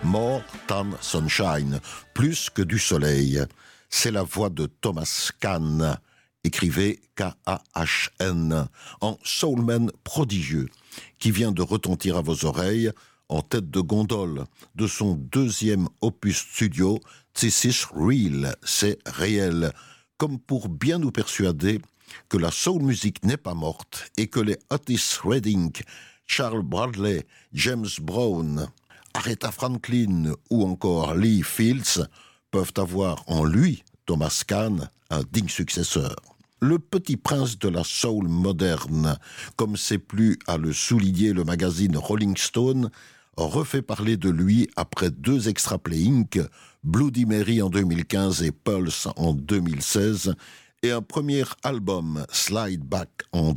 More Than Sunshine, plus que du soleil. C'est la voix de Thomas Kahn, écrivez K-A-H-N, en soulman prodigieux, qui vient de retentir à vos oreilles en tête de gondole de son deuxième opus studio, This is Real, c'est réel, comme pour bien nous persuader que la soul music n'est pas morte et que les Otis Redding, Charles Bradley, James Brown, Aretha Franklin ou encore Lee Fields peuvent avoir en lui, Thomas Kahn, un digne successeur. Le petit prince de la soul moderne, comme c'est plus à le souligner le magazine Rolling Stone, refait parler de lui après 2 extra playing, Bloody Mary en 2015 et Pulse en 2016, et un premier album, Slide Back, en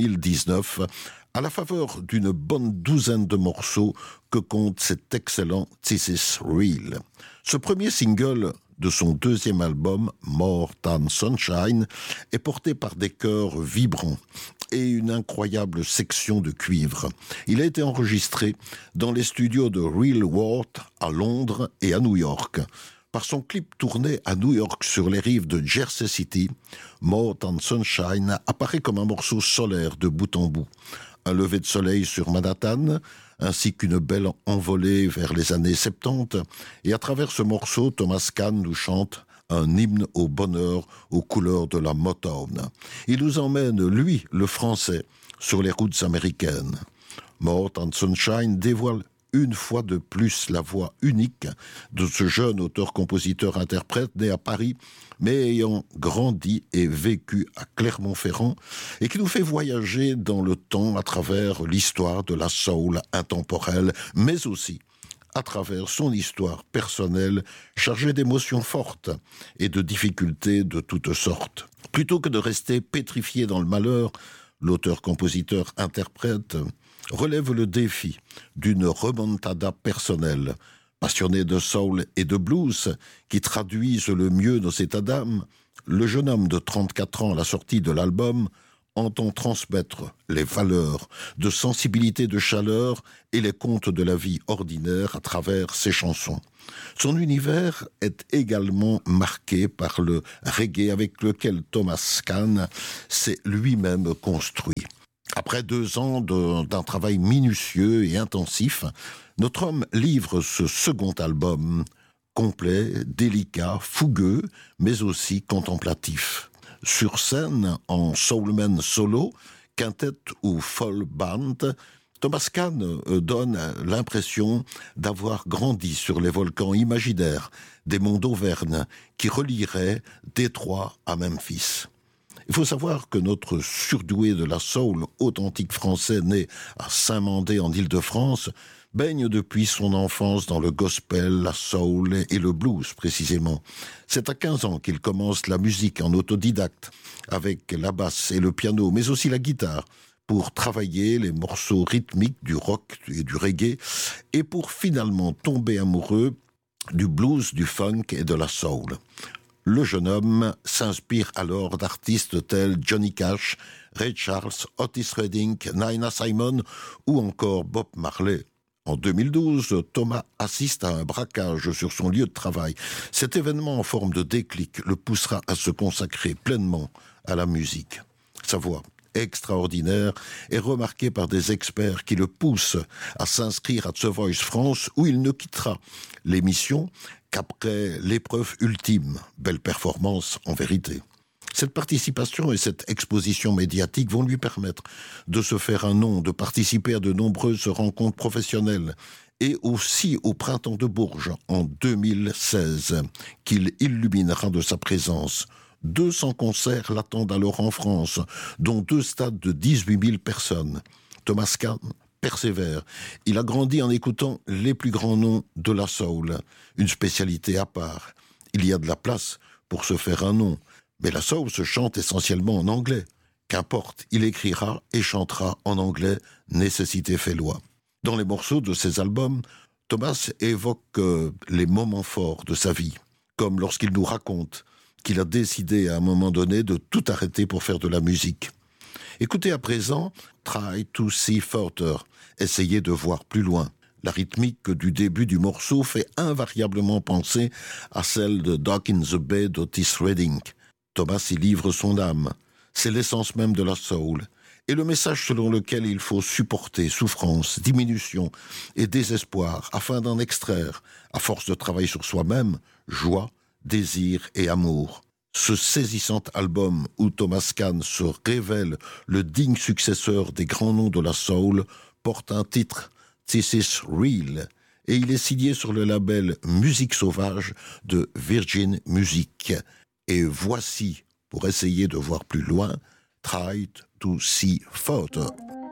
2019, à la faveur d'une bonne douzaine de morceaux que compte cet excellent This is Real. Ce premier single de son deuxième album, More Than Sunshine, est porté par des chœurs vibrants et une incroyable section de cuivre. Il a été enregistré dans les studios de Real World à Londres et à New York. Par son clip tourné à New York sur les rives de Jersey City, More Than Sunshine apparaît comme un morceau solaire de bout en bout. Un lever de soleil sur Manhattan, ainsi qu'une belle envolée vers les années 70. Et à travers ce morceau, Thomas Kahn nous chante un hymne au bonheur aux couleurs de la Motown. Il nous emmène, lui, le français, sur les routes américaines. More Than Sunshine dévoile une fois de plus la voix unique de ce jeune auteur-compositeur-interprète né à Paris, mais ayant grandi et vécu à Clermont-Ferrand, et qui nous fait voyager dans le temps à travers l'histoire de la soul intemporelle, mais aussi à travers son histoire personnelle chargée d'émotions fortes et de difficultés de toutes sortes. Plutôt que de rester pétrifié dans le malheur, l'auteur-compositeur-interprète relève le défi d'une remontada personnelle, passionné de soul et de blues, qui traduisent le mieux nos états d'âme. Le jeune homme de 34 ans à la sortie de l'album entend transmettre les valeurs de sensibilité, de chaleur et les contes de la vie ordinaire à travers ses chansons. Son univers est également marqué par le reggae avec lequel Thomas Kahn s'est lui-même construit. Après 2 ans d'un travail minutieux et intensif, notre homme livre ce second album, complet, délicat, fougueux, mais aussi contemplatif. Sur scène, en soulman solo, quintette ou full band, Thomas Kahn donne l'impression d'avoir grandi sur les volcans imaginaires des monts d'Auvergne qui relieraient Détroit à Memphis. Il faut savoir que notre surdoué de la soul authentique français né à Saint-Mandé en Île-de-France baigne depuis son enfance dans le gospel, la soul et le blues précisément. C'est à 15 ans qu'il commence la musique en autodidacte avec la basse et le piano, mais aussi la guitare, pour travailler les morceaux rythmiques du rock et du reggae et pour finalement tomber amoureux du blues, du funk et de la soul. Le jeune homme s'inspire alors d'artistes tels Johnny Cash, Ray Charles, Otis Redding, Nina Simone ou encore Bob Marley. En 2012, Thomas assiste à un braquage sur son lieu de travail. Cet événement en forme de déclic le poussera à se consacrer pleinement à la musique. Sa voix extraordinaire est remarquée par des experts qui le poussent à s'inscrire à The Voice France où il ne quittera l'émission qu'après l'épreuve ultime. Belle performance en vérité. Cette participation et cette exposition médiatique vont lui permettre de se faire un nom, de participer à de nombreuses rencontres professionnelles et aussi au Printemps de Bourges en 2016 qu'il illuminera de sa présence. 200 concerts l'attendent alors en France, dont 2 stades de 18 000 personnes. Thomas Kahn persévère. Il a grandi en écoutant les plus grands noms de la soul, une spécialité à part. Il y a de la place pour se faire un nom, mais la soul se chante essentiellement en anglais. Qu'importe, il écrira et chantera en anglais, nécessité fait loi. Dans les morceaux de ses albums, Thomas évoque les moments forts de sa vie, comme lorsqu'il nous raconte qu'il a décidé à un moment donné de tout arrêter pour faire de la musique. Écoutez à présent « Try to see further », essayez de voir plus loin. La rythmique du début du morceau fait invariablement penser à celle de Dock in the Bay d'Otis Redding. Thomas y livre son âme. C'est l'essence même de la soul. Et le message selon lequel il faut supporter souffrance, diminution et désespoir afin d'en extraire, à force de travail sur soi-même, joie, désir et amour. Ce saisissant album où Thomas Kahn se révèle le digne successeur des grands noms de la soul porte un titre « This is Real » et il est signé sur le label Musique Sauvage de Virgin Music. Et voici, pour essayer de voir plus loin, Try to See Further.